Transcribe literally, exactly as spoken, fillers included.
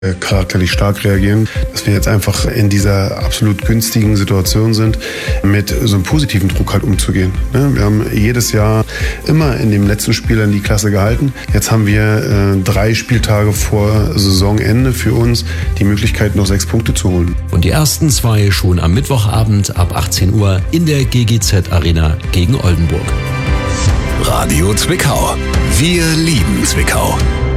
charakterlich stark reagieren, dass wir jetzt einfach in dieser absolut günstigen Situation sind, mit so einem positiven Druck halt umzugehen. Wir haben jedes Jahr immer in dem letzten Spiel dann die Klasse gehalten. Jetzt haben wir äh, drei Spieltage vor Saisonende für uns die Möglichkeit, noch sechs Punkte zu holen. Und die ersten zwei schon am Mittwochabend ab achtzehn Uhr in der G G Z Arena gegen Oldenburg. Radio Zwickau. Wir lieben Zwickau.